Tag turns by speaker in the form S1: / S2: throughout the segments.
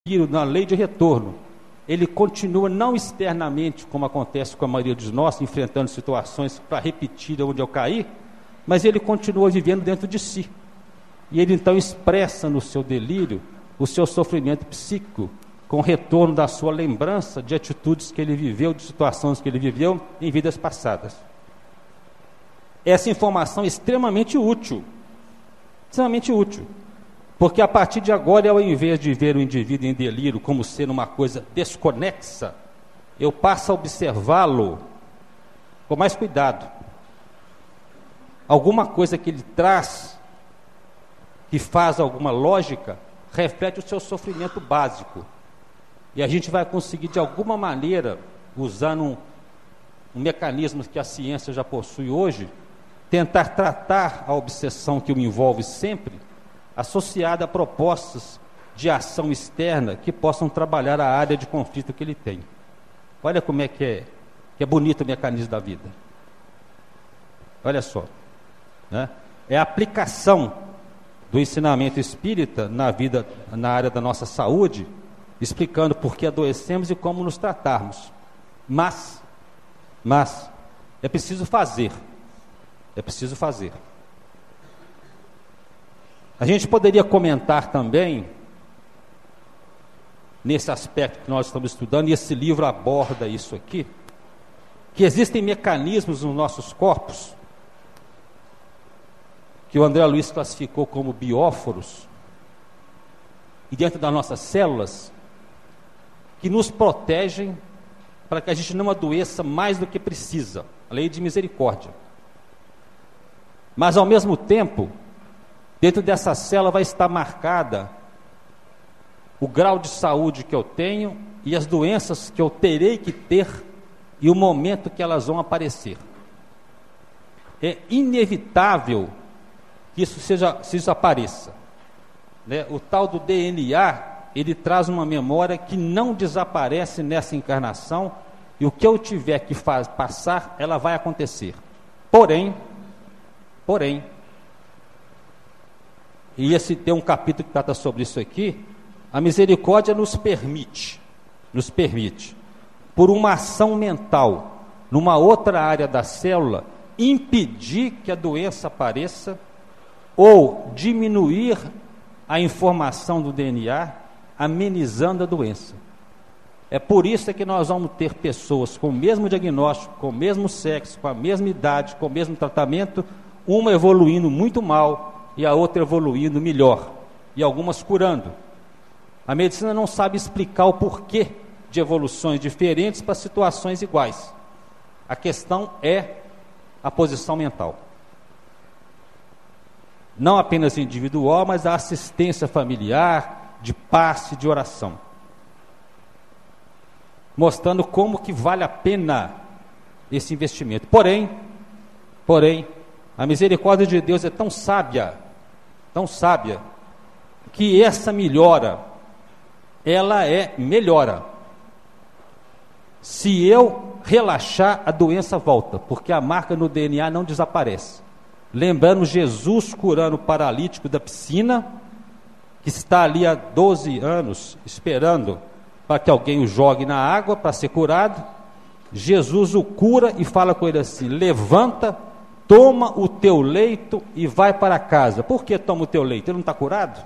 S1: na lei de retorno, ele continua não externamente, como acontece com a maioria de nós, enfrentando situações para repetir onde eu caí, mas ele continua vivendo dentro de si. E ele então expressa no seu delírio o seu sofrimento psíquico, com o retorno da sua lembrança de atitudes que ele viveu, de situações que ele viveu em vidas passadas. Essa informação é extremamente útil, porque a partir de agora, ao invés de ver o indivíduo em delírio como sendo uma coisa desconexa, eu passo a observá-lo com mais cuidado. Alguma coisa que ele traz, que faz alguma lógica, reflete o seu sofrimento básico. E a gente vai conseguir, de alguma maneira, usando um mecanismo que a ciência já possui hoje, tentar tratar a obsessão que o envolve sempre, associada a propostas de ação externa que possam trabalhar a área de conflito que ele tem. Olha como é que é bonito o mecanismo da vida. Olha só, né? É a aplicação do ensinamento espírita na vida, na área da nossa saúde, explicando por que adoecemos e como nos tratarmos. Mas é preciso fazer. A gente poderia comentar também, nesse aspecto que nós estamos estudando, e esse livro aborda isso aqui, que existem mecanismos nos nossos corpos, que o André Luiz classificou como bióforos, e dentro das nossas células, que nos protegem para que a gente não adoeça mais do que precisa, a lei de misericórdia. Mas ao mesmo tempo, dentro dessa célula vai estar marcada o grau de saúde que eu tenho e as doenças que eu terei que ter e o momento que elas vão aparecer. É inevitável que isso apareça, né? O tal do DNA, ele traz uma memória que não desaparece nessa encarnação, e o que eu tiver que passar, ela vai acontecer. Porém, e esse tem um capítulo que trata sobre isso aqui, a misericórdia nos permite, por uma ação mental, numa outra área da célula, impedir que a doença apareça, ou diminuir a informação do DNA, amenizando a doença. É por isso que nós vamos ter pessoas com o mesmo diagnóstico, com o mesmo sexo, com a mesma idade, com o mesmo tratamento, uma evoluindo muito mal e a outra evoluindo melhor, e algumas curando. A medicina não sabe explicar o porquê de evoluções diferentes para situações iguais. A questão é a posição mental. Não apenas individual, mas a assistência familiar, de passe, de oração. Mostrando como que vale a pena esse investimento. Porém, a misericórdia de Deus é tão sábia, que essa melhora, ela melhora. Se eu relaxar, a doença volta, porque a marca no DNA não desaparece. Lembrando Jesus curando o paralítico da piscina, que está ali há 12 anos, esperando para que alguém o jogue na água para ser curado. Jesus o cura e fala com ele assim: levanta, toma o teu leito e vai para casa. Por que toma o teu leito? Ele não está curado?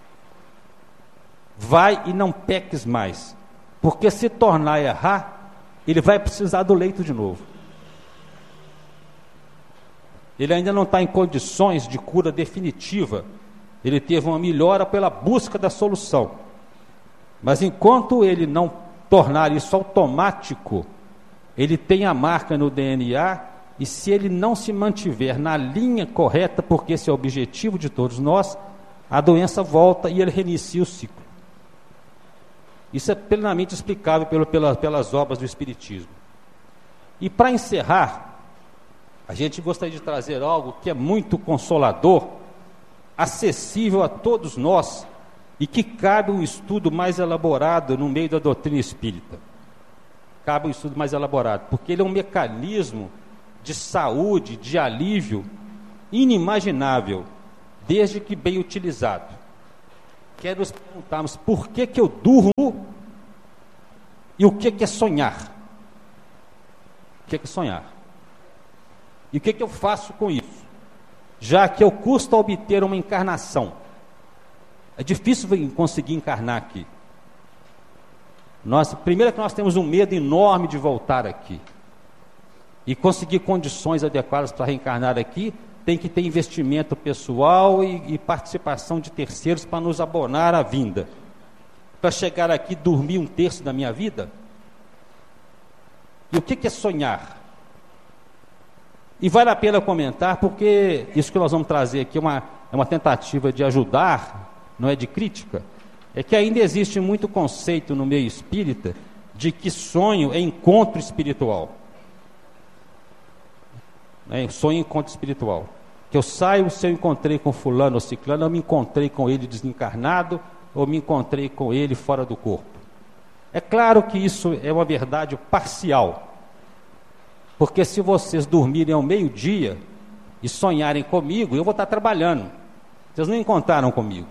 S1: Vai e não peques mais, porque se tornar a errar, ele vai precisar do leito de novo. Ele ainda não está em condições de cura definitiva, ele teve uma melhora pela busca da solução, mas enquanto ele não tornar isso automático, ele tem a marca no DNA, e se ele não se mantiver na linha correta, porque esse é o objetivo de todos nós, a doença volta e ele reinicia o ciclo. Isso é plenamente explicável pelas obras do Espiritismo. E para encerrar, a gente gostaria de trazer algo que é muito consolador, acessível a todos nós, e que cabe um estudo mais elaborado no meio da doutrina espírita. Cabe um estudo mais elaborado, porque ele é um mecanismo de saúde, de alívio, inimaginável, desde que bem utilizado. quer nos perguntarmos por que eu durmo e o que é sonhar. O que é sonhar? E o que eu faço com isso? Já que eu custo obter uma encarnação. É difícil conseguir encarnar aqui. Primeiro que nós temos um medo enorme de voltar aqui. E conseguir condições adequadas para reencarnar aqui, tem que ter investimento pessoal e participação de terceiros para nos abonar a vinda. Para chegar aqui e dormir um terço da minha vida? E o que é sonhar? E vale a pena comentar, porque isso que nós vamos trazer aqui é uma tentativa de ajudar, não é de crítica. É que ainda existe muito conceito no meio espírita de que sonho é encontro espiritual. Sonho é encontro espiritual. Que eu saio, se eu encontrei com fulano ou ciclano, eu me encontrei com ele desencarnado, ou me encontrei com ele fora do corpo. É claro que isso é uma verdade parcial. Porque se vocês dormirem ao meio-dia e sonharem comigo, eu vou estar trabalhando. Vocês não encontraram comigo.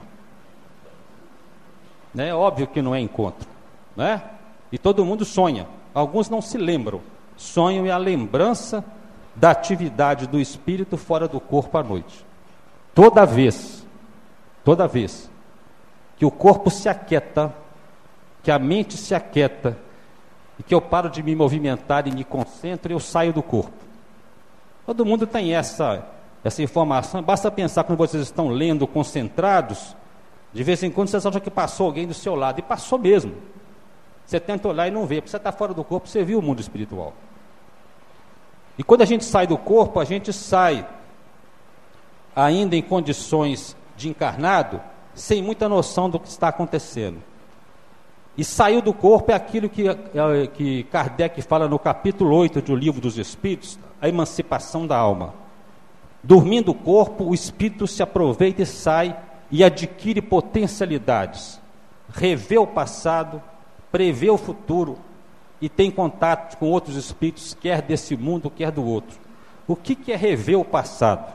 S1: É óbvio que não é encontro, né? E todo mundo sonha. Alguns não se lembram. Sonho é a lembrança da atividade do espírito fora do corpo à noite. Toda vez que o corpo se aquieta, que a mente se aquieta, e que eu paro de me movimentar e me concentro, eu saio do corpo. Todo mundo tem essa informação. Basta pensar quando vocês estão lendo concentrados, de vez em quando vocês acham que passou alguém do seu lado, e passou mesmo. Você tenta olhar e não vê, porque você está fora do corpo, você viu o mundo espiritual. E quando a gente sai do corpo, a gente sai ainda em condições de encarnado, sem muita noção do que está acontecendo. E saiu do corpo é aquilo que Kardec fala no capítulo 8 do Livro dos Espíritos, a emancipação da alma. Dormindo o corpo, o espírito se aproveita e sai e adquire potencialidades. Revê o passado, prevê o futuro e tem contato com outros espíritos, quer desse mundo, quer do outro. O que é rever o passado?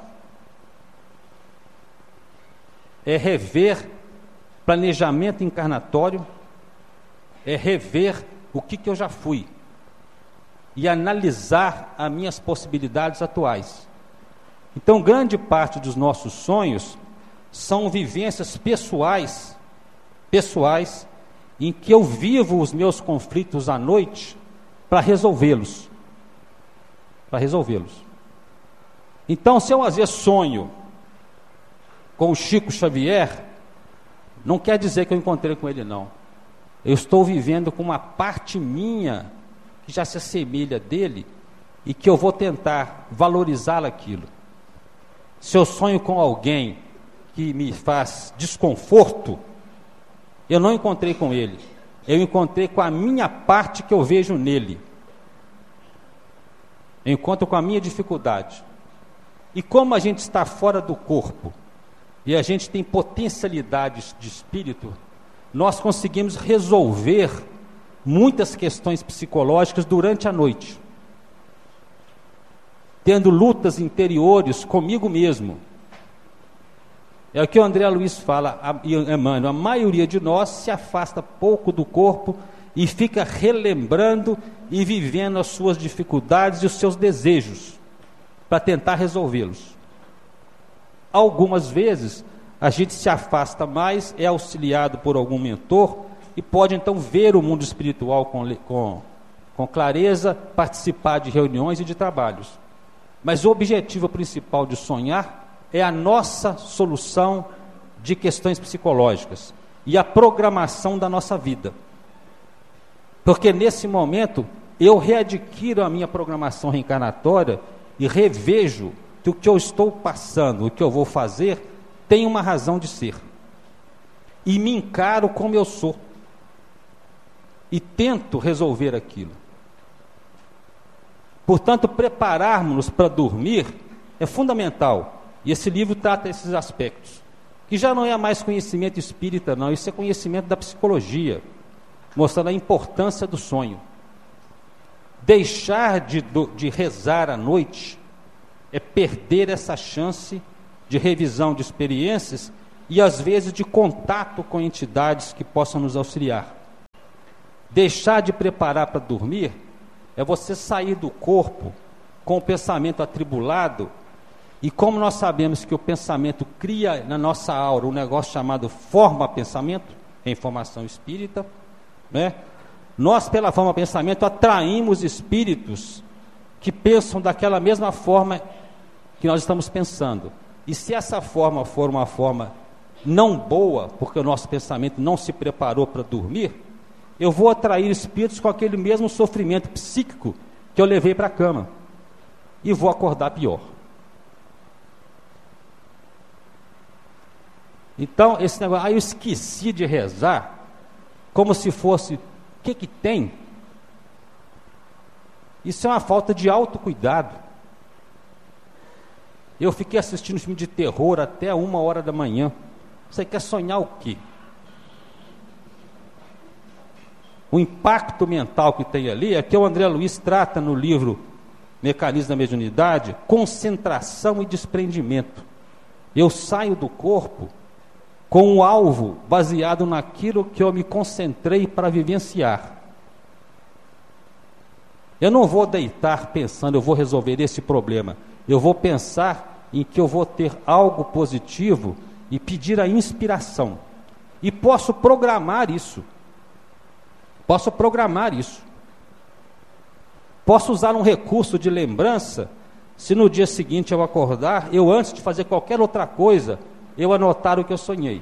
S1: É rever planejamento encarnatório, é rever o que eu já fui e analisar as minhas possibilidades atuais. Então, grande parte dos nossos sonhos são vivências pessoais em que eu vivo os meus conflitos à noite para resolvê-los. Então, se eu às vezes sonho com o Chico Xavier, não quer dizer que eu encontrei com ele, não. Eu estou vivendo com uma parte minha que já se assemelha dele e que eu vou tentar valorizar aquilo. Se eu sonho com alguém que me faz desconforto, eu não encontrei com ele. Eu encontrei com a minha parte que eu vejo nele. Eu encontro com a minha dificuldade. E como a gente está fora do corpo e a gente tem potencialidades de espírito, nós conseguimos resolver muitas questões psicológicas durante a noite, tendo lutas interiores comigo mesmo. É o que o André Luiz fala, Emmanuel, a maioria de nós se afasta pouco do corpo e fica relembrando e vivendo as suas dificuldades e os seus desejos para tentar resolvê-los. Algumas vezes a gente se afasta mais, é auxiliado por algum mentor e pode então ver o mundo espiritual com clareza, participar de reuniões e de trabalhos. Mas o objetivo principal de sonhar é a nossa solução de questões psicológicas e a programação da nossa vida. Porque nesse momento eu readquiro a minha programação reencarnatória e revejo que o que eu estou passando, o que eu vou fazer, tem uma razão de ser. E me encaro como eu sou. E tento resolver aquilo. Portanto, prepararmos-nos para dormir é fundamental. E esse livro trata esses aspectos. Que já não é mais conhecimento espírita, não. Isso é conhecimento da psicologia. Mostrando a importância do sonho. Deixar de rezar à noite é perder essa chance de revisão de experiências e às vezes de contato com entidades que possam nos auxiliar. Deixar de preparar para dormir é você sair do corpo com o pensamento atribulado, e como nós sabemos que o pensamento cria na nossa aura um negócio chamado forma-pensamento, em formação espírita, né? Nós, pela forma-pensamento, atraímos espíritos que pensam daquela mesma forma que nós estamos pensando. E se essa forma for uma forma não boa, porque o nosso pensamento não se preparou para dormir, eu vou atrair espíritos com aquele mesmo sofrimento psíquico que eu levei para a cama, e vou acordar pior. Então, esse negócio, eu esqueci de rezar, como se fosse, o que tem? Isso é uma falta de autocuidado. Eu fiquei assistindo filme de terror até 1h da manhã. Você quer sonhar o quê? O impacto mental que tem ali é que o André Luiz trata no livro Mecanismo da Mediunidade, concentração e desprendimento. Eu saio do corpo com um alvo baseado naquilo que eu me concentrei para vivenciar. Eu não vou deitar pensando, eu vou resolver esse problema. Eu vou pensar em que eu vou ter algo positivo e pedir a inspiração. E posso programar isso. Posso usar um recurso de lembrança, se no dia seguinte eu acordar, eu antes de fazer qualquer outra coisa, eu anotar o que eu sonhei.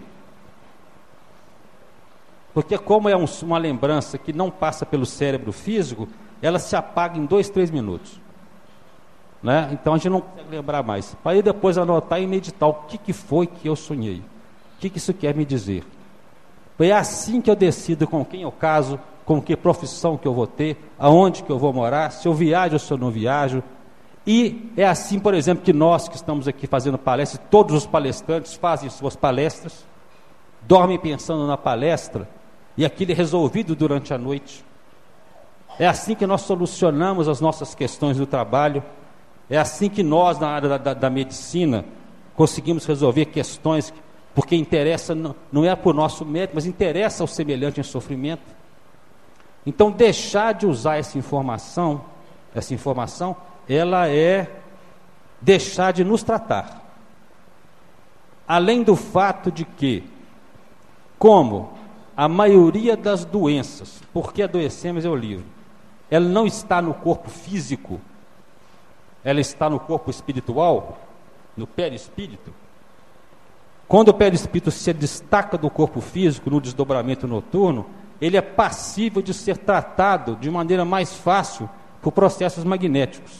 S1: Porque como é uma lembrança que não passa pelo cérebro físico, ela se apaga em 2, 3 minutos. Né? Então a gente não consegue lembrar mais. Para ir depois anotar e meditar o que foi que eu sonhei. O que isso quer me dizer. É assim que eu decido com quem eu caso, com que profissão que eu vou ter, aonde que eu vou morar, se eu viajo ou se eu não viajo. E é assim, por exemplo, que nós que estamos aqui fazendo palestras, todos os palestrantes fazem suas palestras, dormem pensando na palestra, e aquilo é resolvido durante a noite. É assim que nós solucionamos as nossas questões do trabalho. É assim que nós, na área da medicina, conseguimos resolver questões, porque interessa, não é por nosso mérito, mas interessa ao semelhante em sofrimento. Então, deixar de usar essa informação, ela é deixar de nos tratar. Além do fato de que, como a maioria das doenças, porque adoecemos é o livro, ela não está no corpo físico, ela está no corpo espiritual, no perispírito. Quando o perispírito se destaca do corpo físico no desdobramento noturno, ele é passível de ser tratado de maneira mais fácil por processos magnéticos.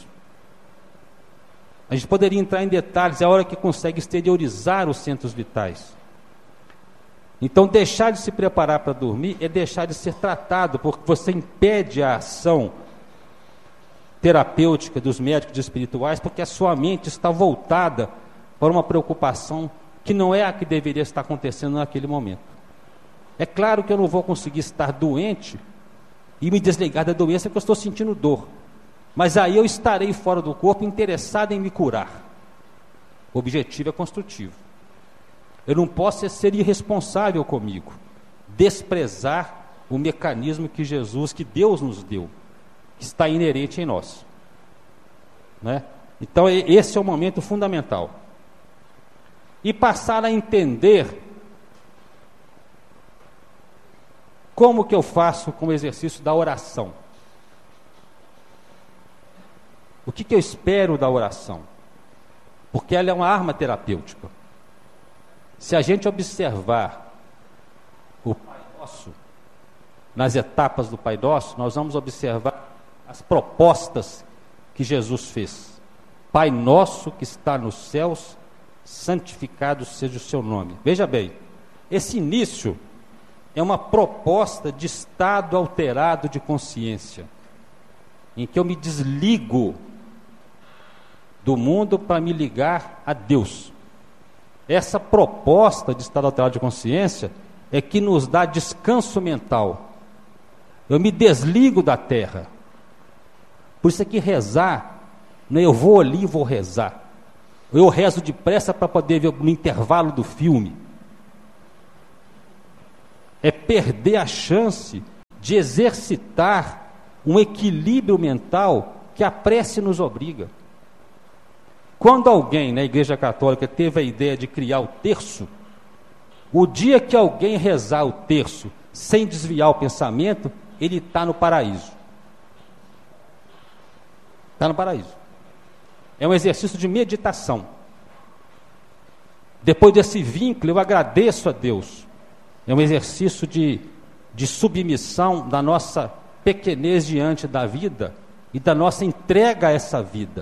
S1: A gente poderia entrar em detalhes, é a hora que consegue exteriorizar os centros vitais. Então, deixar de se preparar para dormir é deixar de ser tratado, porque você impede a ação terapêutica dos médicos espirituais, porque a sua mente está voltada para uma preocupação que não é a que deveria estar acontecendo naquele momento. É claro que eu não vou conseguir estar doente e me desligar da doença porque eu estou sentindo dor. Mas aí eu estarei fora do corpo interessado em me curar. O objetivo é construtivo. Eu não posso ser irresponsável comigo, desprezar o mecanismo que Deus nos deu, que está inerente em nós. Né? Então esse é o momento fundamental. E passar a entender como que eu faço com o exercício da oração. O que eu espero da oração? Porque ela é uma arma terapêutica. Se a gente observar o Pai Nosso, nas etapas do Pai Nosso, nós vamos observar as propostas que Jesus fez. Pai Nosso que está nos céus, santificado seja o seu nome. Veja bem, esse início é uma proposta de estado alterado de consciência, em que eu me desligo do mundo para me ligar a Deus. Essa proposta de estado alterado de consciência é que nos dá descanso mental. Eu me desligo da terra. Por isso é que rezar, não é eu vou ali e vou rezar. Eu rezo depressa para poder ver no intervalo do filme. é perder a chance de exercitar um equilíbrio mental que a prece nos obriga. Quando alguém na Igreja Católica teve a ideia de criar o terço, o dia que alguém rezar o terço sem desviar o pensamento, ele está no paraíso. Está no paraíso. É um exercício de meditação. Depois desse vínculo, eu agradeço a Deus. É um exercício de submissão da nossa pequenez diante da vida e da nossa entrega a essa vida.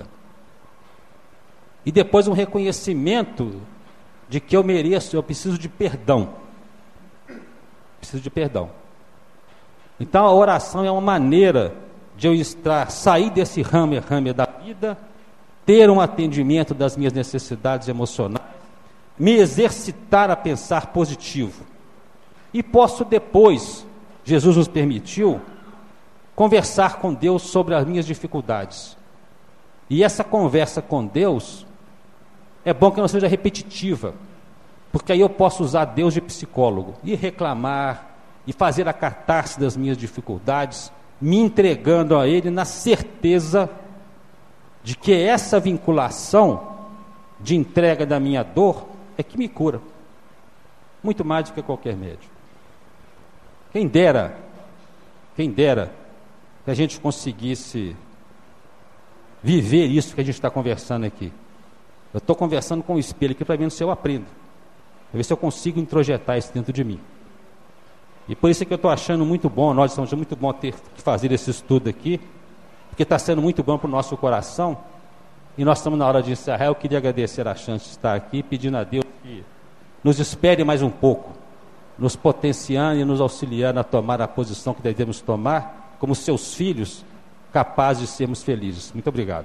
S1: E depois um reconhecimento de que eu mereço, eu preciso de perdão. Preciso de perdão. Então a oração é uma maneira de eu sair desse rame da vida, ter um atendimento das minhas necessidades emocionais, me exercitar a pensar positivo. E posso depois, Jesus nos permitiu, conversar com Deus sobre as minhas dificuldades. E essa conversa com Deus, é bom que não seja repetitiva, porque aí eu posso usar Deus de psicólogo, e reclamar, e fazer a catarse das minhas dificuldades, me entregando a Ele na certeza de que essa vinculação de entrega da minha dor é que me cura, muito mais do que qualquer médico. Quem dera que a gente conseguisse viver isso que a gente está conversando aqui. Eu estou conversando com o espelho aqui para ver se eu aprendo, para ver se eu consigo introjetar isso dentro de mim. E por isso é que eu estou achando muito bom, nós estamos achando muito bom ter que fazer esse estudo aqui, porque está sendo muito bom para o nosso coração, e nós estamos na hora de encerrar. Eu queria agradecer a chance de estar aqui, pedindo a Deus que nos espere mais um pouco, nos potenciando e nos auxiliando a tomar a posição que devemos tomar, como seus filhos, capazes de sermos felizes. Muito obrigado.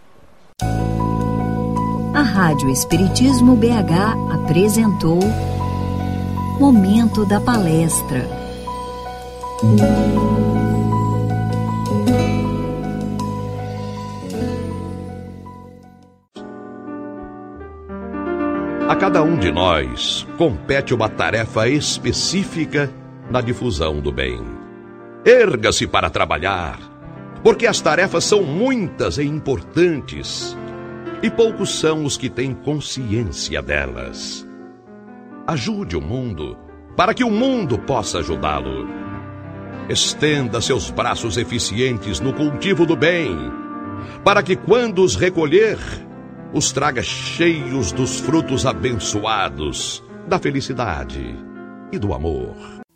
S2: A Rádio Espiritismo BH apresentou Momento da Palestra.
S3: A cada um de nós compete uma tarefa específica na difusão do bem. Erga-se para trabalhar, porque as tarefas são muitas e importantes, e poucos são os que têm consciência delas. Ajude o mundo, para que o mundo possa ajudá-lo. Estenda seus braços eficientes no cultivo do bem, para que quando os recolher, os traga cheios dos frutos abençoados da felicidade e do amor.